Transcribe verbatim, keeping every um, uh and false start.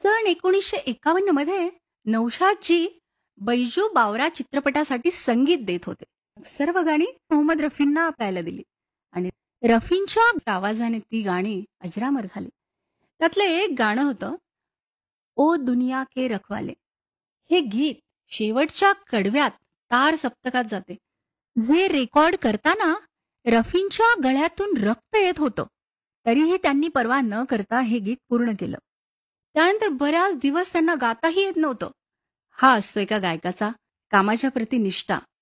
सन एकोणीसशे एकावन्न मध्ये नौशादजी बैजू बावरा चित्रपटासाठी संगीत देत होते. सर्व गाणी मोहम्मद रफींना गायला दिली आणि रफींच्या आवाजाने ती गाणी अजरामर झाली. त्यातलं एक गाणं होतं, ओ दुनिया के रखवाले. हे गीत शेवटच्या कडव्यात तार सप्तकात जाते. जे रेकॉर्ड करताना रफींच्या गळ्यातून रक्त येत होतं, तरीही त्यांनी पर्वा न करता हे गीत पूर्ण केलं. त्यानंतर बऱ्याच दिवस त्यांना गाताही येत नव्हतं. हा असतो एका गायकाचा कामाच्या प्रती निष्ठा.